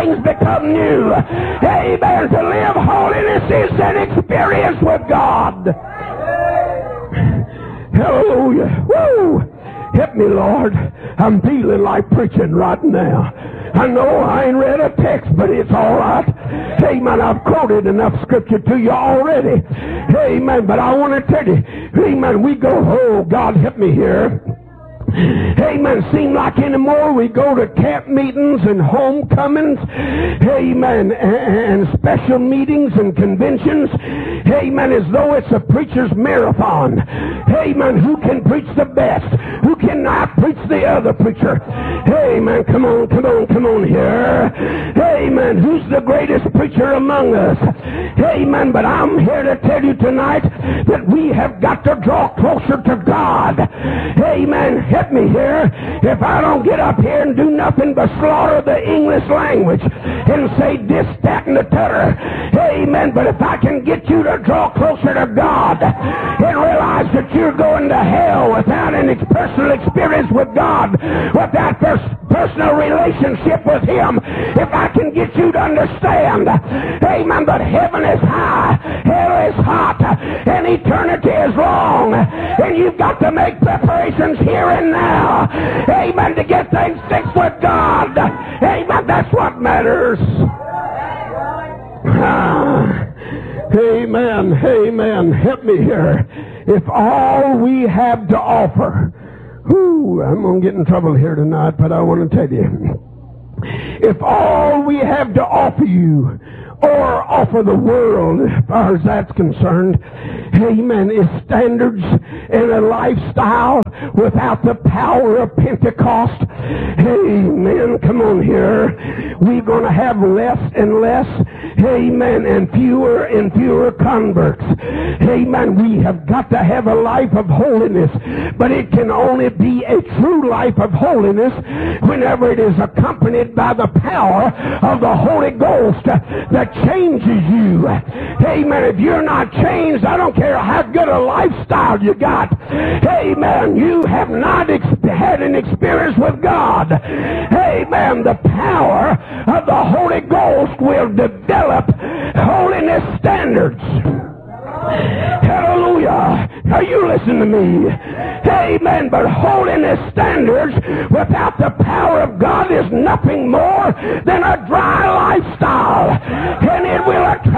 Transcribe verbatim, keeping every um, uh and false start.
things become new. Amen. To live holiness is an experience with God. Hallelujah. Woo! Help me, Lord. I'm feeling like preaching right now. I know I ain't read a text, but it's all right. Amen. I've quoted enough scripture to you already. Amen. But I want to tell you, amen, we go, oh, God, help me here. Amen. Seem like anymore we go to camp meetings and homecomings, amen, and special meetings and conventions, amen, as though it's a preacher's marathon. Amen. Who can preach the best? Who cannot preach the other preacher? Amen. Come on, come on, come on here. Amen. Who's the greatest preacher among us? Amen. But I'm here to tell you tonight that we have got to draw closer to God. Amen. Help me here. If I don't get up here and do nothing but slaughter the English language and say this, that, and the t'other. Amen. But if I can get you to draw closer to God and realize that you're going to hell without an ex- personal experience with God, without pers- personal relationship with Him, if I can get you to understand, amen, that heaven is high, hell is hot, and eternity is long, and you've got to make preparations here and now, amen, to get things fixed with God. Amen. That's what matters. Ah, amen. Amen. Help me here. If all we have to offer, whew, I'm going to get in trouble here tonight, but I want to tell you, if all we have to offer you or offer the world, as far as that's concerned, amen, is standards and a lifestyle without the power of Pentecost, amen, come on here, we're going to have less and less, amen, and fewer and fewer converts. Amen. We have got to have a life of holiness, but it can only be a true life of holiness whenever it is accompanied by the power of the Holy Ghost that changes you. Amen. If you're not changed, I don't care how good a lifestyle you got. Amen. You have not ex- had an experience with God. Amen. The power of the Holy Ghost will develop holiness standards. Hallelujah. Are you listening to me? Amen. But holiness standards without the power of God is nothing more than a dry lifestyle. And it will attract